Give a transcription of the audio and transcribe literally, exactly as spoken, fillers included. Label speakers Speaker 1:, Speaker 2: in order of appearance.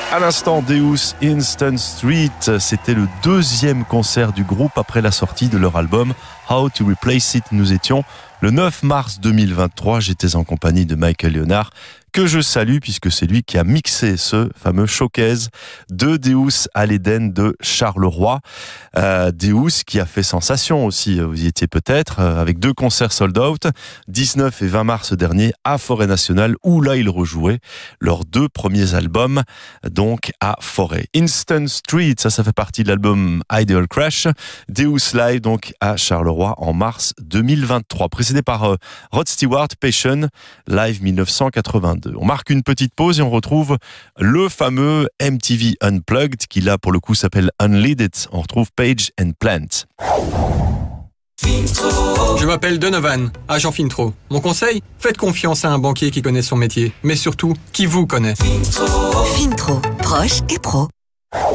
Speaker 1: À l'instant, Deus Instant Street, c'était le deuxième concert du groupe après la sortie de leur album How to Replace It. Nous étions le neuf mars deux mille vingt-trois, j'étais en compagnie de Michael Leonard, que je salue puisque c'est lui qui a mixé ce fameux showcase de Deus à l'Éden de Charleroi. Euh, Deus qui a fait sensation aussi, vous y étiez peut-être, euh, avec deux concerts sold out, dix-neuf et vingt mars dernier à Forêt Nationale, où là ils rejouaient leurs deux premiers albums, donc à Forêt. Instant Street, ça, ça fait partie de l'album Ideal Crash. Deus Live, donc à Charleroi en mars deux mille vingt-trois, précédé par euh, Rod Stewart, Passion, Live dix-neuf cent quatre-vingt-deux. On marque une petite pause et on retrouve le fameux M T V Unplugged qui là pour le coup s'appelle Unleaded. On retrouve Page and Plant.
Speaker 2: Je m'appelle Donovan, agent Fintro. Mon conseil, faites confiance à un banquier qui connaît son métier, mais surtout qui vous connaît.
Speaker 3: Fintro, proche et pro.